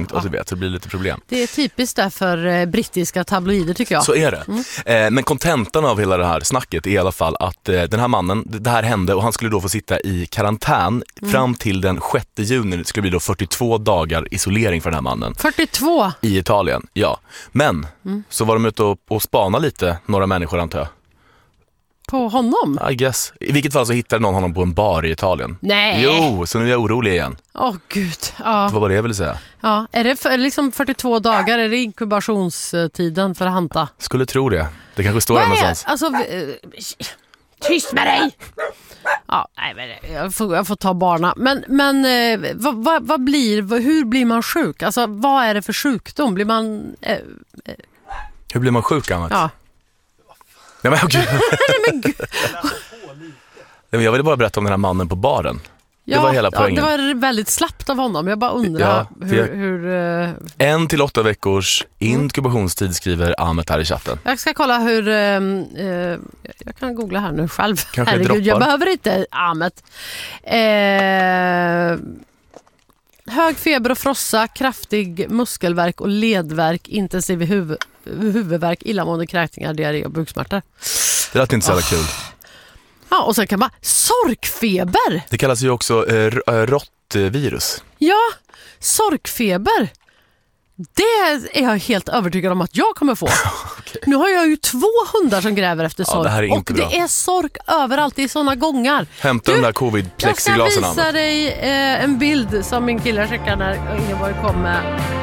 långt och du vet, så det blir lite problem. Det är typiskt där för brittiska tabloider tycker jag. Så är det. Men kontentan av hela det här snacket är i alla fall att den här mannen, det här hände och han skulle då få sitta i karantän fram till den 6 juni. Det skulle bli då 42 dagar isolering för den här mannen. 42? I Italien, ja. Men så var de ute och spana lite, några människor antar jag. På honom? I guess. I vilket fall så hittade någon honom på en bar i Italien. Nej! Jo, så nu är jag orolig igen. Åh gud, ja. Det var det jag ville säga. Ja, är det liksom 42 dagar? Är det inkubationstiden för Hanta? Skulle tro det. Det kanske står där någonstans. Alltså, tyst med dig! Ja, nej, men jag får ta barna. Men hur blir man sjuk? Alltså, vad är det för sjukdom? Blir man... Hur blir man sjuk, Annat? Ja. Nej, men gud. Jag ville bara berätta om den här mannen på baren. Ja, det var hela poängen. Det var väldigt slappt av honom. Jag bara undrar hur 1 till 8 veckors inkubationstid skriver Ahmet här i chatten. Jag ska kolla hur... jag kan googla här nu själv. Herregud, jag behöver inte Ahmet. Hög feber och frossa, kraftig muskelvärk och ledvärk, intensiv huvudvärk, illamående, kräkningar, diarré och buksmärtor. Det lät inte så jävla kul. Ja, och sen kan man... Sorkfeber! Det kallas ju också råttvirus. Ja, sorkfeber. Det är jag helt övertygad om att jag kommer få. Okay. Nu har jag ju 2 hundar som gräver efter sork. Det här är inte och bra. Det är sork överallt i sådana gångar. Hämta de där covid-plexiglasen. Jag ska visa dig en bild som min kille skickade när Ingeborg kom med.